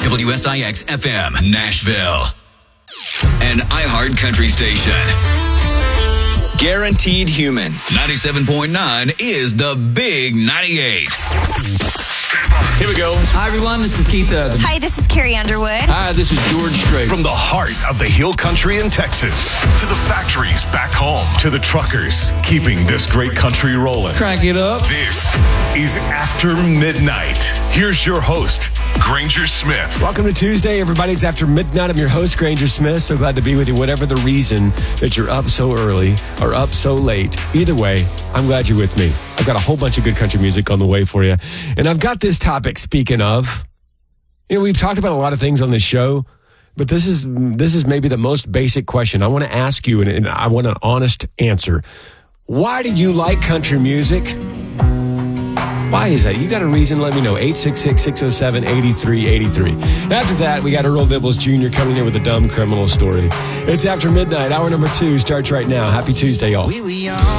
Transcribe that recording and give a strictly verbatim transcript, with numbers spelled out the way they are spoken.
W S I X F M, Nashville. An iHeart Country station. Guaranteed Human. ninety-seven point nine is the Big ninety-eight. Here we go. Hi, everyone. This is Keith Urban. Hi, this is Carrie Underwood. Hi, this is George Strait. From the heart of the Hill Country in Texas to the factories back home to the truckers keeping this great country rolling. Crank it up. This is After Midnight. Here's your host, Granger Smith. Welcome to Tuesday, everybody. It's After Midnight. I'm your host, Granger Smith. So glad to be with you, whatever the reason that you're up so early or up so late. Either way, I'm glad you're with me. I've got a whole bunch of good country music on the way for you. And I've got this topic, speaking of, you know, we've talked about a lot of things on this show, but this is this is maybe the most basic question. I want to ask you, and, and I want an honest answer. Why do you like country music? Why is that? You got a reason? Let me know. eight six six, six oh seven, eight three eight three. After that, we got Earl Dibbles Junior coming in with a dumb criminal story. It's After Midnight. Hour number two starts right now. Happy Tuesday, y'all.